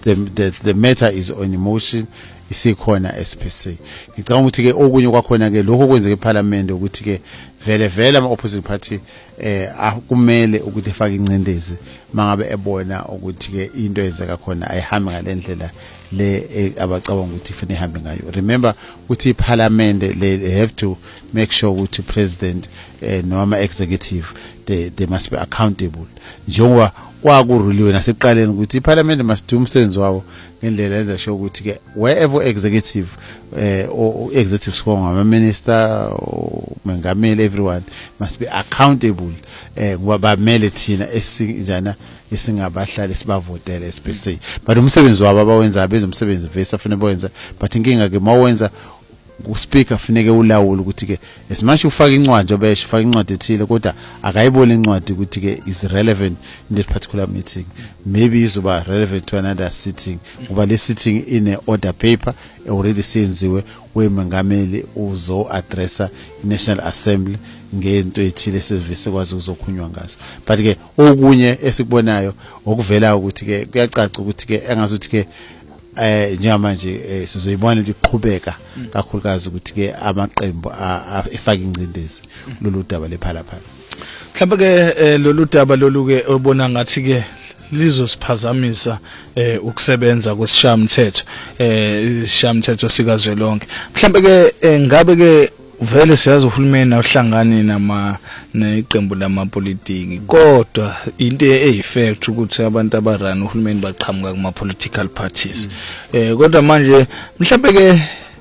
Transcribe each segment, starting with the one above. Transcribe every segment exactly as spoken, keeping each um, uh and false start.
the, the the matter is on emotion isikhona S P C. Ngicabanga ukuthi ke okunye kwakhona ke lokho kwenzeka eParliament ukuthi ke vele vele ama opposition party eh kumele ukuthi efake incindezi mangabe ebona ukuthi ke into eyenzeka khona ayihambi ngalendlela le abacabanga ukuthi ifene ihambe ngayo. Remember ukuthi iParliament they have to make sure ukuthi president eh noma executive they they must be accountable. Njengoba kwakuruliwe nasekuqaleni ukuthi iParliament must do umsebenzi wabo ngendlela yenza sure ukuthi ke wherever executive eh or executive squad ama minister mengameli everyone must be accountable eh ngoba bamele thina esinjana esingabahlali sibavotela S P C. But umsebenzi wabo abawenza benza umsebenzi vese afanele bawenza, but inkinga ke mawenza ku-speaker funeke ulawula ukuthi ke esimashe ufaka incwadi obeshe ufaka incwadi ethile kodwa akayibona incwadi ukuthi ke is relevant in that particular meeting, maybe izoba relevant to another sitting ngoba le sitting in a order paper already senziwe wemengameli uzo addressa i-National Assembly ngento ethile sevise kwazi uzokhulunywa ngaso. But ke okunye esikubonayo okuvela ukuthi ke kuyacaca ukuthi ke engazuthi ke eh njengamanje sizoyibona liqhubeka kakhulukazi ukuthi ke amaqembu efaka incindezi lolu daba lephalaphala. Mhlawumbe ke lolu daba lolu ke obona ngathi ke lizosiphazamisa eh ukusebenza kwesishamthetho eh isishamthetho sikazwelonke. Mhlawumbe ke ngabe ke vele siyazi uhulumeni awuhlangani nama neqembu lamapolitiki kodwa into eyifact ukuthi abantu abarana uhulumeni baqhamuka kuma political parties eh kodwa manje mhlawumbe ke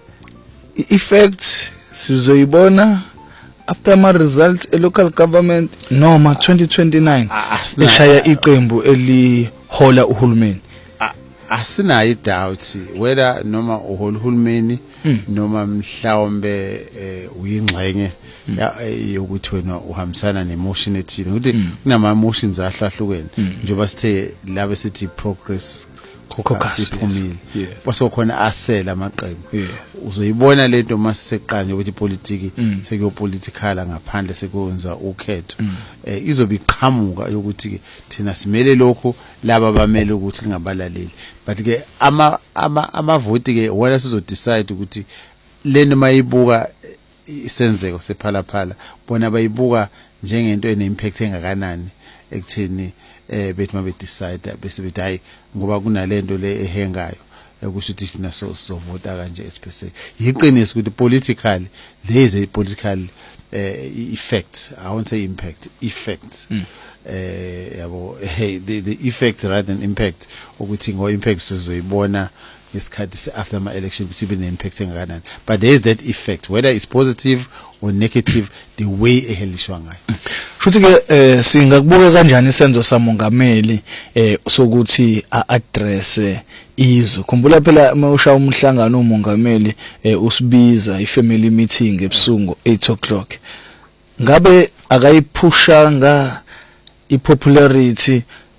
effects sizoyibona after ama results e local government noma twenty twenty-nine eshaya iqembu elihola uhulumeni. Asinayo idoubt whether noma uhola uhulumeni noma mhlawumbe uyingxenye yokuthi wena uhambisana nemotion ethile ukuthi kunama emotions ahlahlukene njengoba sithe labe sithi progress kokusiphumile base khona asela amaqembu uzoyibona lento masiseqanje ukuthi ipolitiki sekuyo political ngaphandle sekwenza ukhetho izobe iqhamuka yokuthi ke thina simele lokho laba bamele ukuthi lingabalaleli, but ke ama ama vote ke wena sizo decide ukuthi lento mayibuka isenzeko sephalaphala bona bayibuka njengento ene impact engakanani ekutheni eh bethi mabe decide bese bethi hayi ngoba kunalento le ehengayo ukuthi thina so sovota kanje especially yiqiniso ukuthi politically there is a political uh, effect. I won't say impact, effect. Mm. Uh, yabo hey the the effect rather than impact ukuthi ngo impact sizoyibona ngesikhathi after my election ukuthi be impact engakanani, but there is that effect whether it's positive or negative the way ehelishwa ngayo. Futhi ke eh singakubuka kanjani isenzo samongameli eh sokuthi a address izwe. Khumbula phela mawusha umhlangano umongameli eh usibiza ifamily meeting ebusungu eight o'clock. Ngabe akayiphushanga ipopularity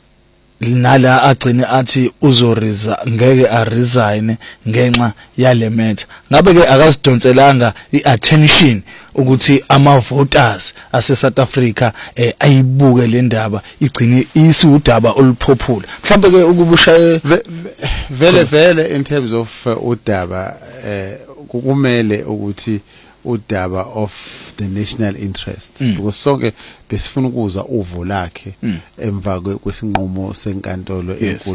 nala agcine athi uzoriza ngeke a resign ngenxa yale matter. Ngabe ke akasidonselanga iattention ukuthi ama voters ase South Africa eh ayibuke le ndaba igcine isudaba oluphophula. Mhlawumbe ke ukubusha vele vele in terms of uh, udaba eh kumele ukuthi udaba of the national interest mm. because sonke besifuna ukuza uvo lakhe mm. emva kwesinqumo senkantolo enkulu.